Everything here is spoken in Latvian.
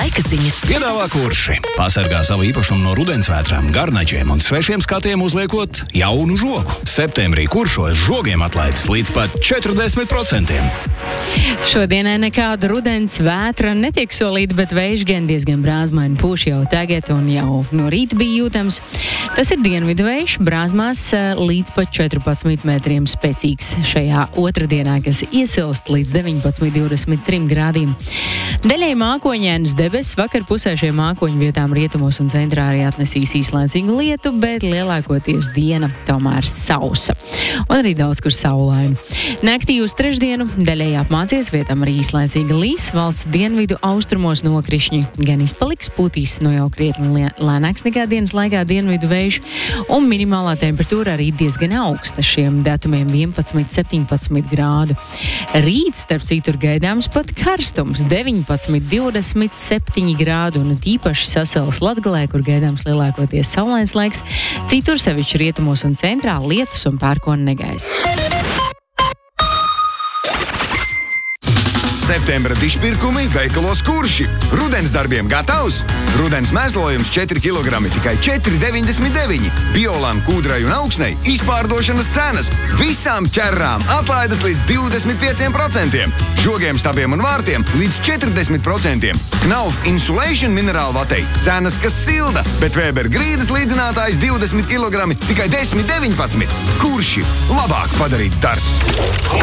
laika ziņas. Piedāvā Kurši. Pasargā savu īpašumu no rudensvētrām, garnaģiem un svešiem skatiem uzliekot jaunu žogu. Septembrī Kuršos žogiem atlaides līdz pat 40%. Šodienai nekāda rudens vētra netiek solīta, bet vējš gan diezgan brāzmaini pūš jau tagad un jau no rīta bija jūtams. Tas ir dienvidu vējš, brāzmās līdz pat 14 metriem spēcīgs šajā otrdienā, kas iesilst līdz 19-23 grādiem. Daļai mākoņainas debesis, vakar pusē šiem mākoņu vietām rietumos un centrā arī atnesīs īslaicīgu lietu, bet lielākoties diena tomēr sausa. Un arī daudz kur saulaina. Naktī uz trešdienu daļai apmācies, vietām arī īslaicīga līs, valsts dienvidu austrumos nokrišņi gan izpaliks, pūtīs no jau krietni lēnāks nekā dienas laikā dienvidu vējš, un minimālā temperatūra arī diezgan augsta šiem datumiem 11-17 grādu. Rīt, starp citur, gaidāms pat karstums 19-27 grādu un īpaši sasals Latgalē, kur gaidāms lielākoties saulains laiks, citur sevišķi rietumos un centrā lietus un pērkona negaiss. Septembra dišpirkumi veikalos Kurši. Rudens darbiem gatavs? Rudens mēslojums 4 kg tikai 4,99. Biolam, kūdrai un augsnei izpārdošanas cenas. Visām ķerrām atlaides līdz 25%. Žogiem, stabiem un vārtiem līdz 40%. Knauf Insulation minerālvatei cenas, kas silda, bet Weber grīdas līdzinātājs 20 kg tikai 10,19. Kurši. Labāk padarīts darbs.